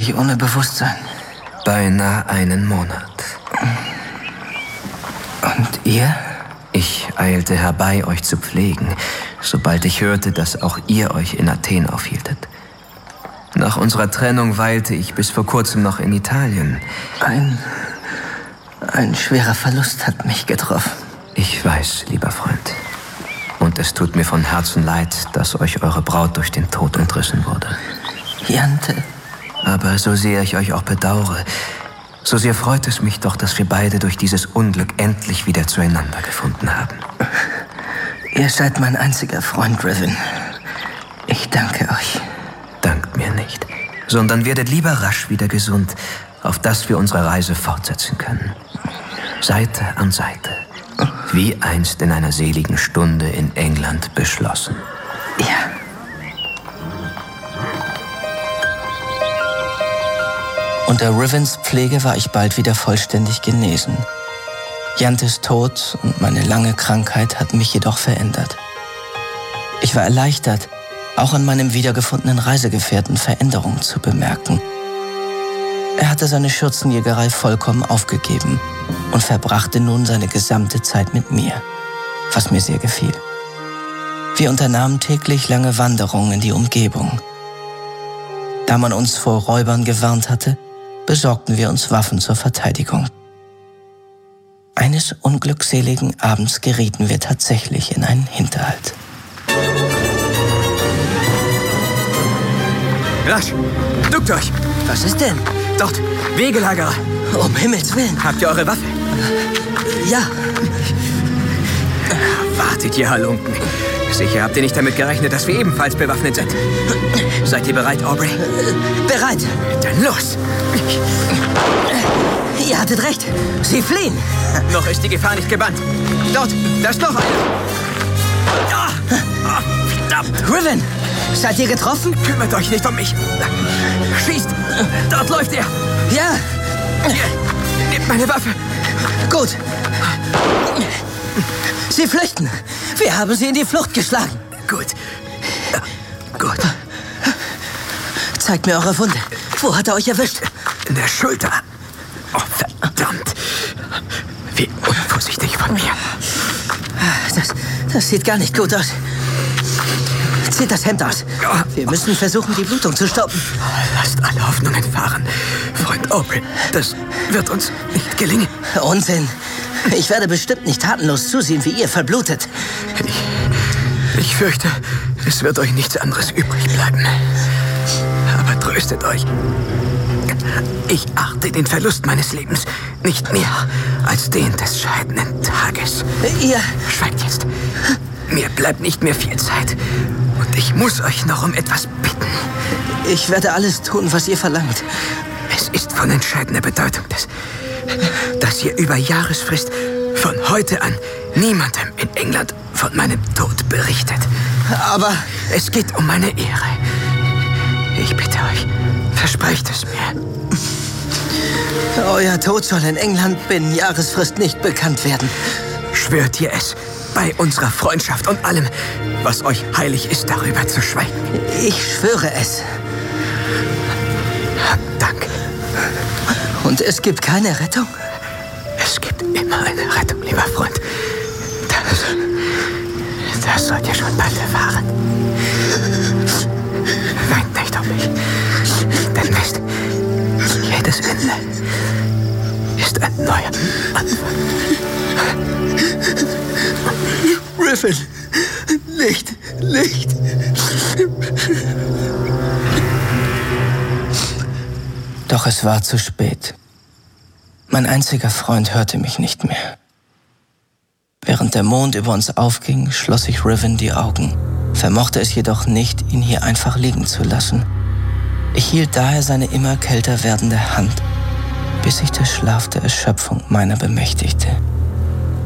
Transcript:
ich ohne Bewusstsein. Beinahe einen Monat. Und ihr? Ich eilte herbei, euch zu pflegen, sobald ich hörte, dass auch ihr euch in Athen aufhieltet. Nach unserer Trennung weilte ich bis vor kurzem noch in Italien. Ein schwerer Verlust hat mich getroffen. Ich weiß, lieber Freund. Und es tut mir von Herzen leid, dass euch eure Braut durch den Tod entrissen wurde. Jante. Aber so sehr ich euch auch bedauere, so sehr freut es mich doch, dass wir beide durch dieses Unglück endlich wieder zueinander gefunden haben. Ihr seid mein einziger Freund, Riven. Ich danke euch. Dankt mir nicht, sondern werdet lieber rasch wieder gesund, auf dass wir unsere Reise fortsetzen können. Seite an Seite, wie einst in einer seligen Stunde in England beschlossen. Ja. Unter Rivens Pflege war ich bald wieder vollständig genesen. Jantes Tod und meine lange Krankheit hatten mich jedoch verändert. Ich war erleichtert, auch an meinem wiedergefundenen Reisegefährten Veränderungen zu bemerken. Er hatte seine Schürzenjägerei vollkommen aufgegeben und verbrachte nun seine gesamte Zeit mit mir, was mir sehr gefiel. Wir unternahmen täglich lange Wanderungen in die Umgebung. Da man uns vor Räubern gewarnt hatte, besorgten wir uns Waffen zur Verteidigung. Eines unglückseligen Abends gerieten wir tatsächlich in einen Hinterhalt. Rasch! Duckt euch! Was ist denn? Dort! Wegelagerer! Um Himmels Willen! Habt ihr eure Waffe? Ja! Wartet, ihr Halunken! Sicher habt ihr nicht damit gerechnet, dass wir ebenfalls bewaffnet sind. Seid ihr bereit, Aubrey? Bereit! Dann los! Ihr hattet recht! Sie fliehen! Noch ist die Gefahr nicht gebannt. Dort! Da ist noch einer! Ja! Oh, verdammt! Riven! Seid ihr getroffen? Kümmert euch nicht um mich! Schießt! Dort läuft er! Ja! Hier, nehmt meine Waffe! Gut! Sie flüchten! Wir haben sie in die Flucht geschlagen! Gut. Gut. Zeigt mir eure Wunde. Wo hat er euch erwischt? In der Schulter. Oh, verdammt. Wie unvorsichtig von mir. Das sieht gar nicht gut aus. Zieht das Hemd aus. Wir müssen versuchen, die Blutung zu stoppen. Lasst alle Hoffnungen fahren. Freund Aubrey, das wird uns nicht gelingen. Unsinn. Ich werde bestimmt nicht tatenlos zusehen, wie ihr verblutet. Ich fürchte, es wird euch nichts anderes übrig bleiben. Aber tröstet euch. Ich achte den Verlust meines Lebens nicht mehr als den des scheidenden Tages. Ihr... Schweigt jetzt. Mir bleibt nicht mehr viel Zeit. Und ich muss euch noch um etwas bitten. Ich werde alles tun, was ihr verlangt. Es ist von entscheidender Bedeutung, dass ihr über Jahresfrist von heute an niemandem in England von meinem Tod berichtet. Aber es geht um meine Ehre. Ich bitte euch, versprecht es mir. Euer Tod soll in England binnen Jahresfrist nicht bekannt werden. Schwört ihr es, bei unserer Freundschaft und allem, was euch heilig ist, darüber zu schweigen? Ich schwöre es. Danke. Und es gibt keine Rettung? Es gibt immer eine Rettung, lieber Freund. Das sollt ihr schon bald erfahren. Weint nicht um mich. Denn wisst, jedes Ende ist ein neuer Anfang. Riven, nicht. Doch es war zu spät. Mein einziger Freund hörte mich nicht mehr. Während der Mond über uns aufging, schloss ich Riven die Augen, vermochte es jedoch nicht, ihn hier einfach liegen zu lassen. Ich hielt daher seine immer kälter werdende Hand, bis sich der Schlaf der Erschöpfung meiner bemächtigte.